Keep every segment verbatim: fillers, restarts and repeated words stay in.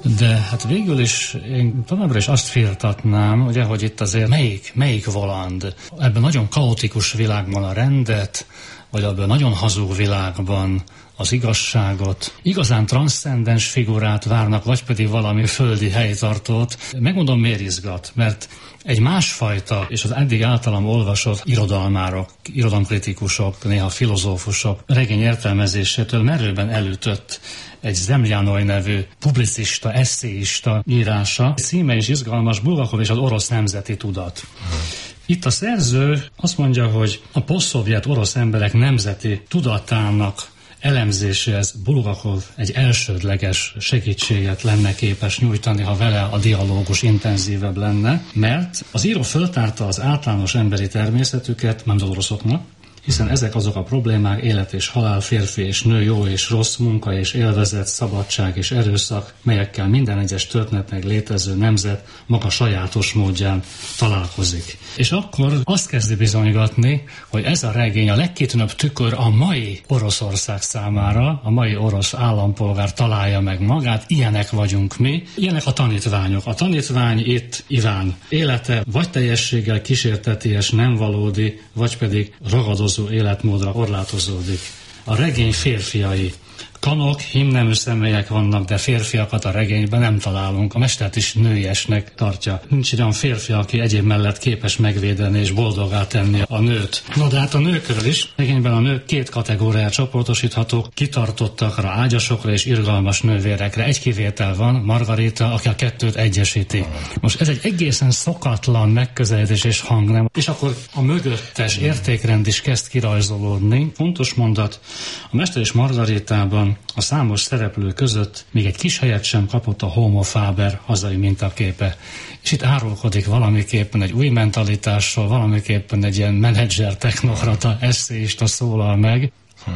De hát végül is én továbbra is azt firtatnám, ugye, hogy itt azért melyik, melyik voland? Ebben nagyon kaotikus világban a rendet, vagy ebben nagyon hazug világban az igazságot, igazán transzcendens figurát várnak, vagy pedig valami földi helytartót. Megmondom, miért izgat, mert egy másfajta, és az eddig általam olvasott irodalmárok, irodalomkritikusok, néha filozófusok regény értelmezésétől merőben elütött egy Zemlyanoj nevű publicista, eszéista írása. Címe is izgalmas, Bulgakov és az orosz nemzeti tudat. Itt a szerző azt mondja, hogy a posztszovjet orosz emberek nemzeti tudatának elemzéséhez Bulgakov egy elsődleges segítséget lenne képes nyújtani, ha vele a dialógus intenzívebb lenne, mert az író föltárta az általános emberi természetüket, nem az oroszoknak, hiszen ezek azok a problémák, élet és halál, férfi és nő, jó és rossz, munka és élvezet, szabadság és erőszak, melyekkel minden egyes történetnek létező nemzet maga sajátos módján találkozik. És akkor azt kezdi bizonygatni, hogy ez a regény a legkitűnőbb tükör a mai Oroszország számára, a mai orosz állampolgár találja meg magát, ilyenek vagyunk mi, ilyenek a tanítványok. A tanítvány itt Iván élete vagy teljességgel kísérteties, nem valódi, vagy pedig ragadozó életmódra korlátozódik. A regény férfiai. Kanok, himnemű személyek vannak, de férfiakat a regényben nem találunk. A mestert is nőiesnek tartja. Nincs olyan férfi, aki egyéb mellett képes megvédeni és boldoggá tenni a nőt. No, de hát a nőkről is. A regényben a nők két kategóriára csoportosíthatók, kitartottakra, ágyasokra és irgalmas nővérekre. Egy kivétel van, Margarita, aki a kettőt egyesíti. Most ez egy egészen szokatlan megközelítés és hangnem. És akkor a mögöttes értékrend is kezd kirajzolódni. Fontos mondat, a Mester és Margaritában a számos szereplő között még egy kis helyet sem kapott a Homo Faber hazai mintaképe. És itt árulkodik valamiképpen egy új mentalitásról, valamiképpen egy ilyen menedzser, technokrata, eszéista szólal meg,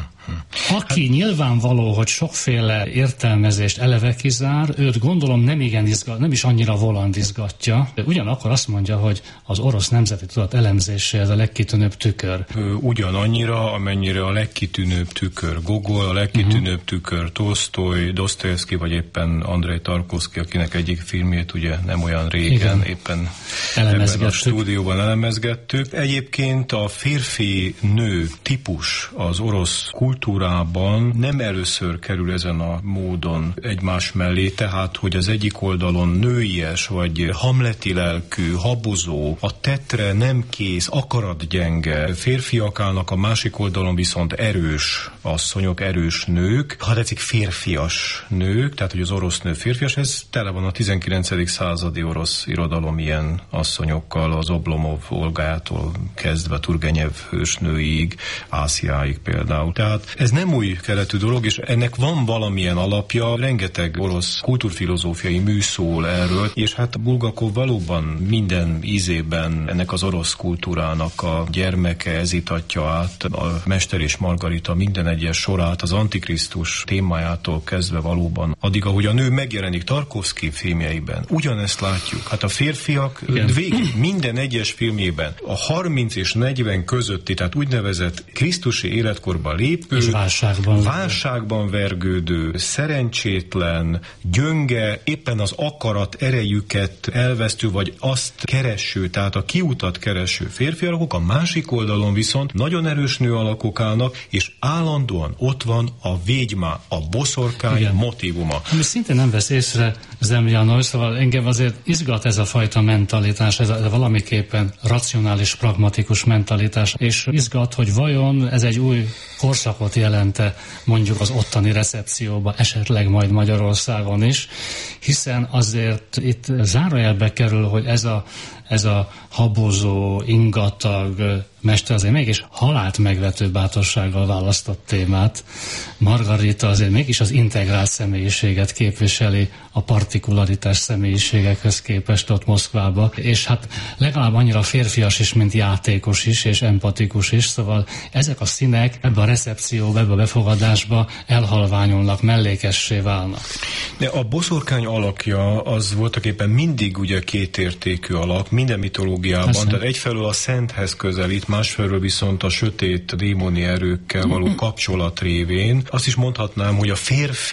aki nyilvánvaló, hogy sokféle értelmezést eleve kizár, őt gondolom nem igen izgat, nem is annyira voland izgatja, de ugyanakkor azt mondja, hogy az orosz nemzeti tudat elemzése ez a legkitűnőbb tükör. Ugyanannyira, amennyire a legkitűnőbb tükör Gogol, a legkitűnőbb uh-huh. tükör Tolsztoj, Dostoyevszky, vagy éppen Andrej Tarkovszky, akinek egyik filmjét ugye nem olyan régen igen. éppen ebben a stúdióban elemezgettük. Egyébként a férfi-nő típus az orosz kultúrában nem először kerül ezen a módon egymás mellé, tehát, hogy az egyik oldalon nőies, vagy hamleti lelkű, habozó, a tettre nem kész, akaratgyenge férfiak állnak, a másik oldalon viszont erős asszonyok, erős nők, ha tetszik férfias nők, tehát, hogy az orosz nő férfias, ez tele van a tizenkilencedik századi orosz irodalom ilyen asszonyokkal, az Oblomov Olgától kezdve Turgenev hősnőig, Ásziáig például. Tehát ez nem új keletű dolog, és ennek van valamilyen alapja, rengeteg orosz kultúrfilozófiai mű szól erről, és hát Bulgakov valóban minden ízében ennek az orosz kultúrának a gyermeke, ez itatja át a Mester és Margarita minden egyes sorát, az Antikrisztus témájától kezdve valóban. Addig, ahogy a nő megjelenik Tarkovszky filmjeiben, ugyanezt látjuk. Hát a férfiak végig minden egyes filmjében a harminc és negyven közötti, tehát úgynevezett krisztusi életkorban lépő, és válságban, válságban vergődő, szerencsétlen, gyönge, éppen az akarat erejüket elvesztő, vagy azt kereső, tehát a kiutat kereső férfi alakok, a másik oldalon viszont nagyon erős nő alakok állnak, és állandóan ott van a végymá, a boszorkány igen. motívuma. Ami szintén nem vesz észre Zemlyanoj, szóval engem azért izgat ez a fajta mentalitás, ez a valamiképpen racionális, pragmatikus mentalitás, és izgat, hogy vajon ez egy új korszakot jelente mondjuk az ottani recepcióba, esetleg majd Magyarországon is, hiszen azért itt zárójelbe kerül, hogy ez a, ez a habozó, ingatag mester azért mégis halált megvető bátorsággal választott témát. Margarita azért mégis az integrált személyiséget képviseli a partikularitás személyiségekhez képest ott Moszkvába, és hát legalább annyira férfias is, mint játékos is, és empatikus is, szóval ezek a színek ebbe a recepcióba, ebbe a befogadásba elhalványulnak, mellékessé válnak. De a boszorkány alakja az voltaképpen mindig ugye kétértékű alak, minden mitológiában, Persze. tehát egyfelől a szenthez közelít, másfelől viszont a sötét démoni erőkkel való kapcsolat révén. Azt is mondhatnám, hogy a férfi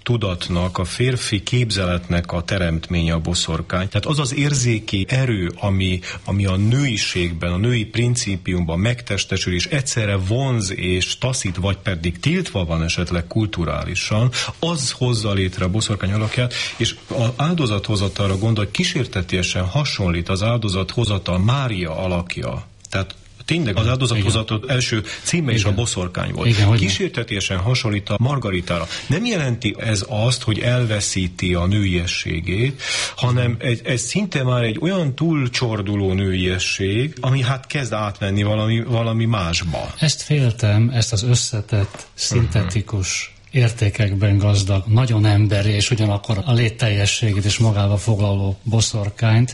tudatnak, a férfi képzeletnek a teremtménye a boszorkány. Tehát az az érzéki erő, ami, ami a nőiségben, a női principiumban megtestesül, és egyszerre vonz és taszít, vagy pedig tiltva van esetleg kulturálisan, az hozza létre a boszorkány alakját, és az áldozathozatalra gondol, kísértetiesen hasonlít az áldozathozatal Mária alakja. Tehát tényleg az áldozathozatot első címe is a boszorkány volt. Igen, kísértetiesen hasonlít a Margaritára. Nem jelenti ez azt, hogy elveszíti a nőiességét, hanem egy, ez szinte már egy olyan túlcsorduló nőiesség, ami hát kezd átmenni valami, valami másba. Ezt féltem, ezt az összetett, szintetikus uh-huh. értékekben gazdag, nagyon emberi, és ugyanakkor a létteljességét is magába foglaló boszorkányt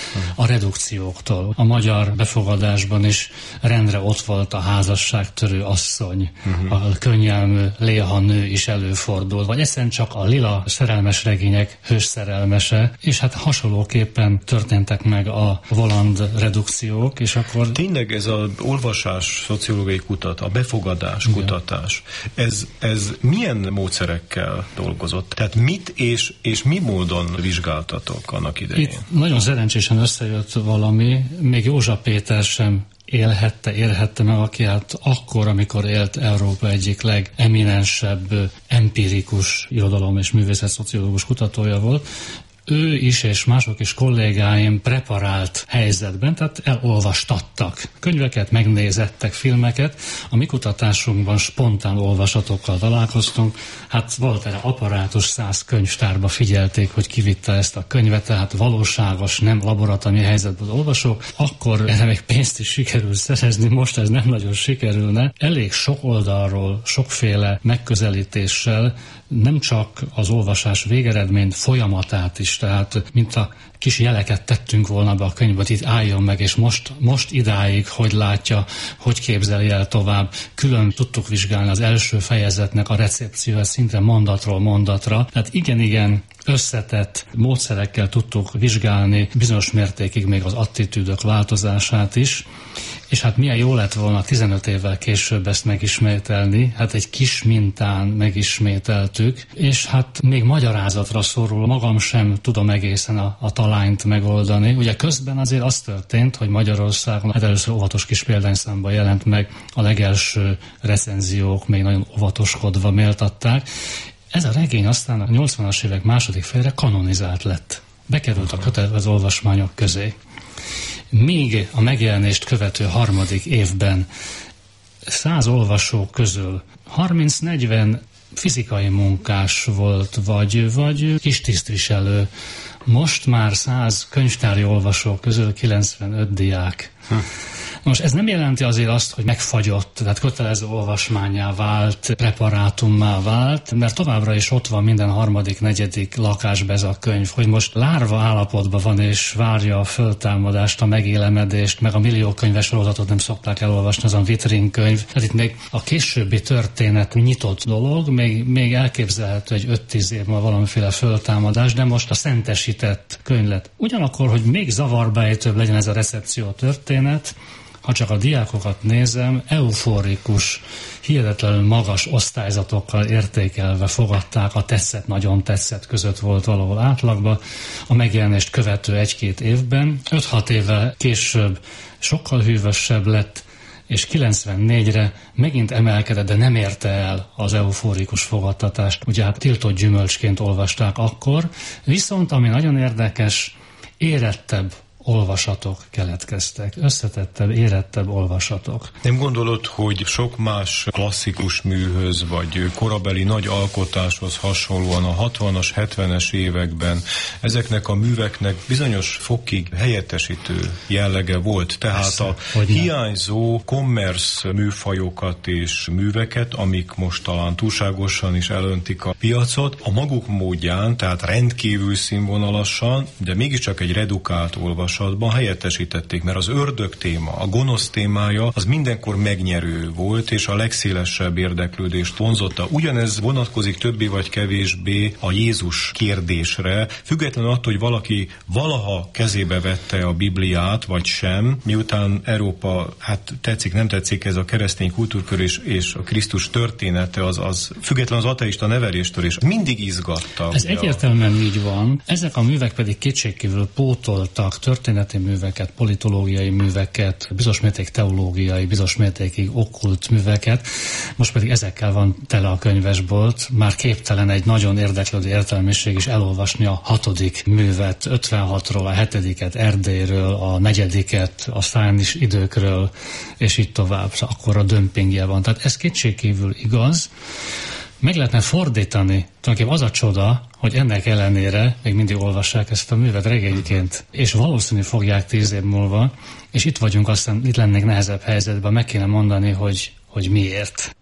a redukcióktól. A magyar befogadásban is rendre ott volt a házasságtörő asszony, uh-huh. a könnyelmű léha nő is előfordul, vagy egyszerűen csak a lila szerelmes regények hős szerelmese, és hát hasonlóképpen történtek meg a Voland redukciók, és akkor... Tényleg ez az olvasás, szociológiai kutat, a befogadás, igen. kutatás, ez, ez milyen milyen módszerekkel dolgozott? Tehát mit és, és mi módon vizsgáltatok annak idején? Itt nagyon szerencsésen összejött valami, még Józsa Péter sem élhette, érhette meg, aki hát akkor, amikor élt, Európa egyik legeminensebb empirikus irodalom és művészet szociológus kutatója volt. Ő is és mások is kollégáim preparált helyzetben, tehát elolvastattak könyveket, megnézettek filmeket. A mi kutatásunkban spontán olvasatokkal találkoztunk. Hát volt erre apparátus, száz könyvtárba figyelték, hogy kivitte ezt a könyvet, tehát valóságos, nem laboratóriumi helyzetben olvasók. Akkor erre még pénzt is sikerült szerezni, most ez nem nagyon sikerülne. Elég sok oldalról, sokféle megközelítéssel, nem csak az olvasás végeredmény folyamatát is, tehát mint a kis jeleket tettünk volna be a könyvbe, itt álljon meg, és most, most idáig, hogy látja, hogy képzeli el tovább. Külön tudtuk vizsgálni az első fejezetnek a recepciót szinte mondatról mondatra. Tehát igen-igen összetett módszerekkel tudtuk vizsgálni bizonyos mértékig még az attitűdök változását is. És hát milyen jó lett volna tizenöt évvel később ezt megismételni, hát egy kis mintán megismételtük, és hát még magyarázatra szorul, magam sem tudom egészen a, a talányt megoldani. Ugye közben azért az történt, hogy Magyarországon hát először óvatos kis példányszámban jelent meg, a legelső recenziók még nagyon óvatoskodva méltatták. Ez a regény aztán a nyolcvanas évek második felére kanonizált lett. Bekerült a kötelező olvasmányok közé. Míg a megjelenést követő harmadik évben száz olvasó közül harminc-negyven fizikai munkás volt, vagy, vagy kis tisztviselő. Most már száz könyvtári olvasó közül kilencvenöt diák. Hm. Most ez nem jelenti azért azt, hogy megfagyott, tehát kötelező olvasmánnyá vált, preparátummá vált, mert továbbra is ott van minden harmadik, negyedik lakásban ez a könyv, hogy most lárva állapotban van és várja a föltámadást, a megélemedést, meg a millió könyves sorozatot nem szokták elolvasni, az a vitrinkönyv. Tehát itt még a későbbi történet nyitott dolog, még, még elképzelhető egy öt-tíz év múlva valamiféle föltámadás, de most a szentesített könyv lett. Ugyanakkor, hogy még zavarbejtőbb legyen ez a recepció történet, ha csak a diákokat nézem, euforikus, hihetetlenül magas osztályzatokkal értékelve fogadták, a tetszett, nagyon tetszett között volt valahol átlagban. A megjelenést követő egy-két évben, öt-hat évvel később sokkal hűvösebb lett, és kilencvennégyre megint emelkedett, de nem érte el az euforikus fogadtatást. Ugye hát tiltott gyümölcsként olvasták akkor, viszont ami nagyon érdekes, érettebb olvasatok keletkeztek, összetettebb, érettebb olvasatok. Nem gondolod, hogy sok más klasszikus műhöz, vagy korabeli nagy alkotáshoz hasonlóan a hatvanas, hetvenes években ezeknek a műveknek bizonyos fokig helyettesítő jellege volt? Tehát Persze, a hiányzó commerce műfajokat és műveket, amik most talán túlságosan is elöntik a piacot, a maguk módján, tehát rendkívül színvonalasan, de mégiscsak egy redukált olvasat olvasatban helyettesítették, mert az ördög téma, a gonosz témája az mindenkor megnyerő volt, és a legszélesebb érdeklődést vonzotta. Ugyanez vonatkozik többé vagy kevésbé a Jézus kérdésre, függetlenül attól, hogy valaki valaha kezébe vette a Bibliát, vagy sem, miután Európa, hát tetszik, nem tetszik, ez a keresztény kultúrkör és, és a Krisztus története, az, az független az ateista neveléstől, és mindig izgatta. Ez egyértelműen így van. Ezek a művek pedig kétségkívül pótoltak történeti műveket, politológiai műveket, bizonyos mérték teológiai, bizonyos mértékig okkult műveket. Most pedig ezekkel van tele a könyvesbolt. Már képtelen egy nagyon érdeklődő értelmiség is elolvasni a hatodik művet, ötvenhatról, a hetediket Erdélyről, a negyediket a sztálinis időkről, és így tovább. Akkor a dömpingje van. Tehát ez kétségkívül igaz. Meg lehetne fordítani. Tulajdonképpen az a csoda, hogy ennek ellenére még mindig olvassák ezt a művet regényként, és valószínű fogják tíz év múlva, és itt vagyunk, aztán itt lennék nehezebb helyzetben, meg kéne mondani, hogy, hogy miért.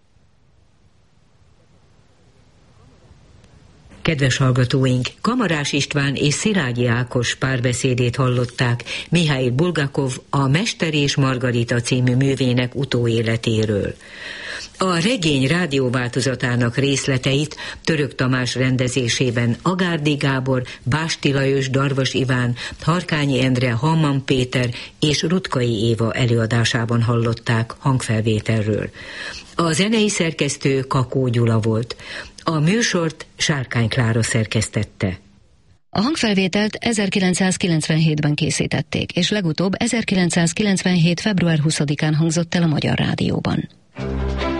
Kedves hallgatóink, Kamarás István és Szilágyi Ákos párbeszédét hallották Mihály Bulgakov a Mester és Margarita című művének utóéletéről. A regény rádióváltozatának részleteit Török Tamás rendezésében Agárdi Gábor, Básti Lajos, Darvas Iván, Harkányi Endre, Hamman Péter és Rutkai Éva előadásában hallották hangfelvételről. A zenei szerkesztő Kakó Gyula volt. A műsort Sárkány Klára szerkesztette. A hangfelvételt ezerkilencszázkilencvenhétben készítették, és legutóbb ezerkilencszázkilencvenhét. február huszadikán hangzott el a Magyar Rádióban.